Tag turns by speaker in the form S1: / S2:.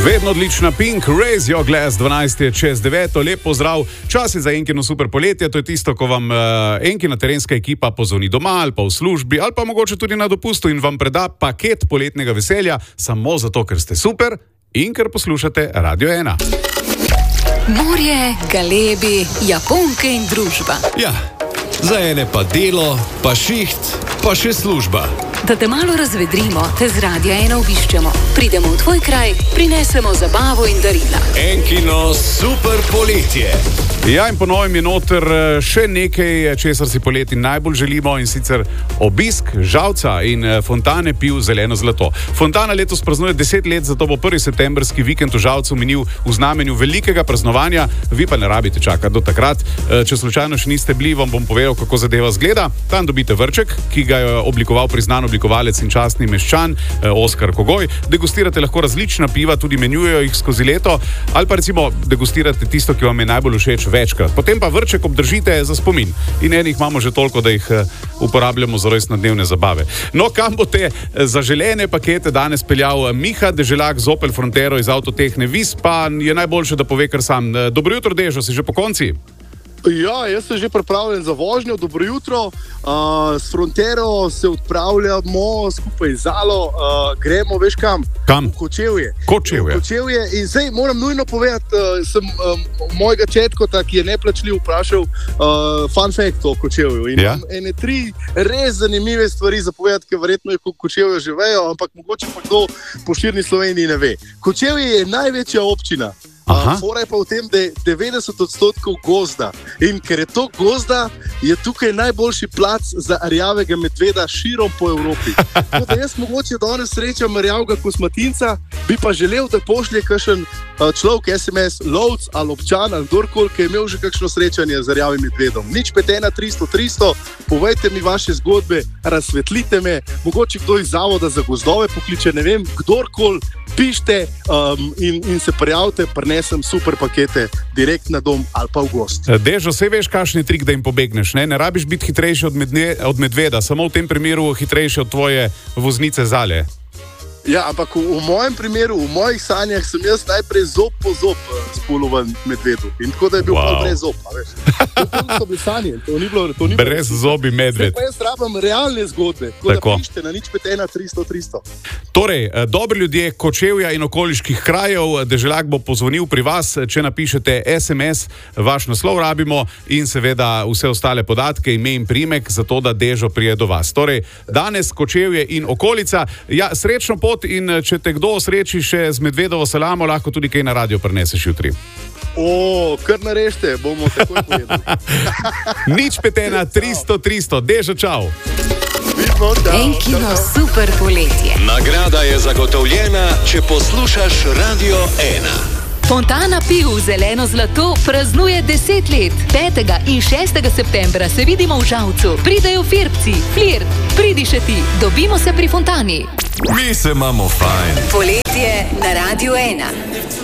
S1: Vedno odlična Pink, Raise Your Glass, 12:06, lep pozdrav. Čas je za Enkino super poletje, to je tisto, ko vam Enkina terenska ekipa pozvoni doma ali pa v službi ali pa mogoče tudi na dopustu in vam preda paket poletnega veselja samo zato, ker ste super in ker poslušate Radio 1.
S2: Morje, galebi, Japonke in družba.
S3: Ja, za ene pa delo, pa šiht, pa še služba.
S2: Da te malo razvedrimo, te z Radia 1 obiščemo. Pridemo v tvoj kraj, prinesemo zabavo in darila.
S3: Enkino super poletje.
S1: Ja, in po novem je noter še nekaj, česar si poleti najbolj želimo, in sicer obisk Žalca in fontane Piv zeleno zlato. Fontana letos praznuje 10 let, zato bo 1. septembrski vikend v Žalcu minil v znamenju velikega praznovanja. Vi pa ne rabite čakati do takrat. Če slučajno še niste bili, vam bom povedal, kako zadeva zgleda. Tam dobite vrček, ki ga je oblikoval priznan oblikovalec in častni meščan Oskar Kogoj. Degustirate lahko različna piva, tudi menjujejo jih skozi leto, ali pa recimo degustirate tisto, ki vam je najbolj všeč večkrat. Potem pa vrček obdržite za spomin. In enih imamo že toliko, da jih uporabljamo za rojstnodnevne zabave. No, kam bo te zaželene pakete danes peljal Miha Deželak z Opel Frontero iz Avtotehne Vis, pa je najboljše, da pove kar sam. Dobro jutro, Dežo, si že po konci?
S4: Ja, jaz sem že pripravljen za vožnjo, dobro jutro. S Frontero se odpravljamo skupaj z Alo, gremo, veš kam?
S1: Kam?
S4: V Kočevje.
S1: Kočevje.
S4: In zdaj moram nujno povedati, sem mojega četkota, ki je neplačljiv, vprašal fun fact o Kočevju. In imam ene 3 res zanimive stvari za povedati, ker verjetno je Kočevje že vejo, ampak mogoče pa kdo po širni Sloveniji ne ve. Kočevje je največja občina. Fora je pa v tem, da je 90% gozda. In ker je to gozda, je tukaj najboljši plac za rjavega medveda širom po Evropi. Tako da jaz mogoče danes srečam rjavega kosmatinca, bi pa želel, da pošlje kakšen človek SMS, lovc ali občan ali kdorkoli, ki je imel že kakšno srečanje z rjavim medvedom. Nič 513 300 300, povejte mi vaše zgodbe, razsvetlite me, mogoče kdo iz Zavoda za gozdove pokliče, ne vem, kdorkoli, pišite in se prijavite, prinesem super pakete direkt na dom ali pa v gost.
S1: Dežo, saj veš, kakšen je trik, da jim pobegneš, ne? Ne rabiš biti hitrejši od medveda, samo v tem primeru hitrejši od tvoje voznice Zale.
S4: Ja, ampak v mojem primeru, v mojih sanjah sem jaz najprej zob po zob spulovan medvedu. In tako da je bil brez zob, veš. To so bili sanje, to ni bilo.
S1: Brez zobi medved.
S4: Zdaj pa jaz rabam realne zgodbe, tako da pišite na nič 513 300 300.
S1: Torej, dobri ljudje Kočevja in okoliških krajev, Deželak bo pozvonil pri vas, če napišete SMS, vaš naslov rabimo in seveda vse ostale podatke, ime in priimek, zato da Dežo prije do vas. Torej, danes Kočevje in okolica. Ja, srečno pot. In če te kdo osreči še z medvedovo salamo, lahko tudi kaj na radio prineseš jutri.
S4: Kar narešte, bomo takoj povedali.
S1: Nič 513 300, Dežo, čau.
S2: Enkino super poletje.
S3: Nagrada je zagotovljena, če poslušaš Radio 1.
S2: Fontana Piv zeleno zlato praznuje 10 let. 5. in 6. septembra se vidimo v Žalcu. Pridejo Firbci, Flirt, pridi še ti, dobimo se pri Fontani.
S3: Mi se imamo fajn.
S2: Poletje na Radio 1.